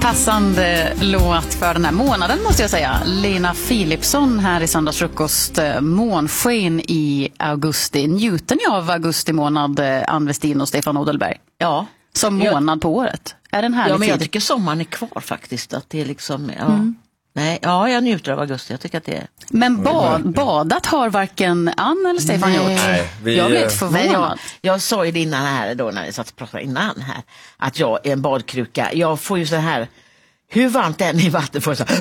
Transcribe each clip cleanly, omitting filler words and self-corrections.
Passande låt för den här månaden måste jag säga. Lena Philipsson här i Söndagsfrukost. Månsken i augusti. Njuter ni av augusti månad, Ann Westin och Stefan Odelberg? Ja. Som månad på året. Är den här? Ja, men jag tycker sommaren är kvar faktiskt. Att det är liksom, Nej, jag njuter av augusti. Jag tycker att det är... Men badat har varken Ann eller Stefan gjort. Nej, jag blev lite förvånad. Jag sa ju det innan här då, när vi satt och pratade innan här, att jag är en badkruka. Jag får ju så här, hur varmt det än i vatten får jag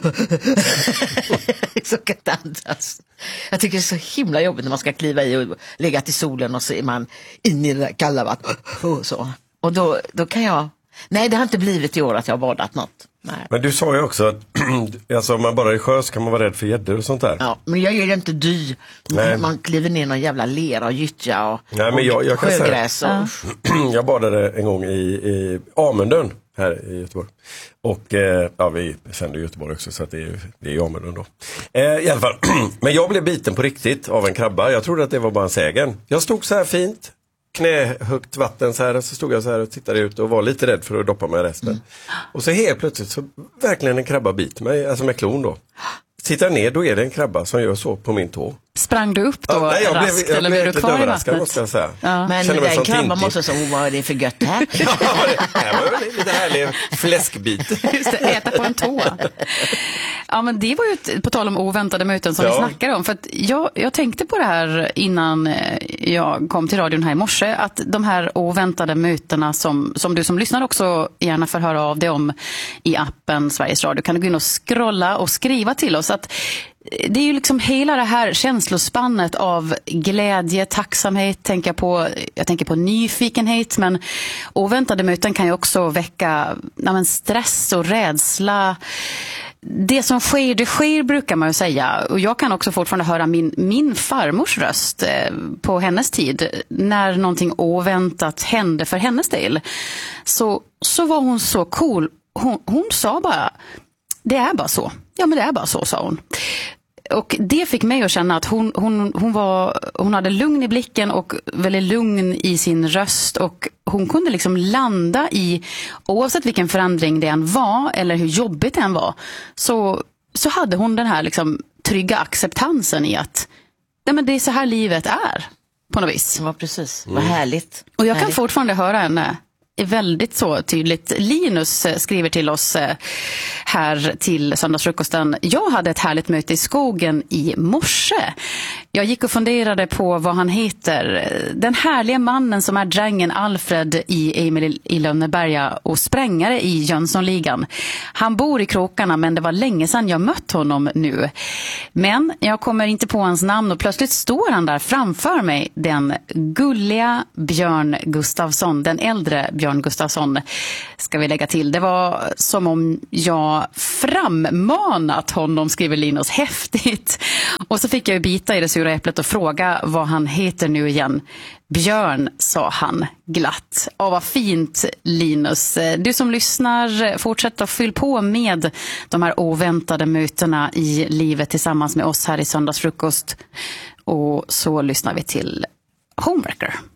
så kan inte andas. Jag tycker det är så himla jobbigt när man ska kliva i och lägga till solen och så är man in i det där kalla vattnet och så. Och då kan jag... Nej, det har inte blivit i år att jag har badat något. Nej. Men du sa ju också att alltså, om man bara är i sjö så kan man vara rädd för gäddor och sånt där. Ja, men jag gör det inte dy. Man kliver ner någon jävla lera och gyttja och, jag sjögräs. Jag badade en gång i Amundön här i Göteborg. Och vi sänder Göteborg också, så att det är Amundön då. I alla fall. Men jag blev biten på riktigt av en krabba. Jag trodde att det var bara en sägen. Jag stod så här fint, knähögt vatten så här, så stod jag så här och tittade ut och var lite rädd för att doppa mig resten. Och så helt plötsligt så verkligen en krabba biter mig, alltså med klon då. Tittar ner, då är det en krabba som gör så på min tå. Sprang du upp då raskt eller blev du kvar i vattnet? Måste jag säga. Ja. Men den krabban måste säga, vad är det för gött här? Ja, det här var lite härlig fläskbit. Just det, äta på en tå. Ja, men det var ju på tal om oväntade möten som vi snackade om. För att jag tänkte på det här innan jag kom till radion här i morse. Att de här oväntade mötena som du som lyssnar också gärna får höra av dig om i appen Sveriges Radio. Kan du gå in och scrolla och skriva till oss att det är ju liksom hela det här känslospannet av glädje, tacksamhet, jag tänker på nyfikenhet, men oväntade möten kan ju också väcka stress och rädsla. Det som sker, det sker brukar man ju säga. Och jag kan också fortfarande höra min farmors röst på hennes tid. När någonting oväntat hände för hennes del. Så var hon så cool. Hon sa bara, det är bara så. Ja, men det är bara så, sa hon. Och det fick mig att känna att hon hade lugn i blicken och väldigt lugn i sin röst, och hon kunde liksom landa i, oavsett vilken förändring det än var eller hur jobbigt det än var, så hade hon den här liksom trygga acceptansen i att men det är så här livet är på något vis. Ja, precis. Vad härligt. Och jag kan fortfarande höra henne är väldigt så tydligt. Linus skriver till oss här till Söndagsfrukosten. Jag hade ett härligt möte i skogen i morse. Jag gick och funderade på vad han heter. Den härliga mannen som är drängen Alfred i Emil i Lönneberga och sprängare i Jönssonligan. Han bor i krokarna, men det var länge sedan jag mött honom nu. Men jag kommer inte på hans namn och plötsligt står han där framför mig, den gulliga Björn Gustafsson, den äldre Björn Gustafsson ska vi lägga till. Det var som om jag frammanat honom, skriver Linus. Häftigt. Och så fick jag bita i det sura äpplet och fråga vad han heter nu igen. Björn, sa han glatt. Vad fint, Linus. Du som lyssnar, fortsätt att fylla på med de här oväntade mötena i livet tillsammans med oss här i Söndagsfrukost. Och så lyssnar vi till Homewrecker.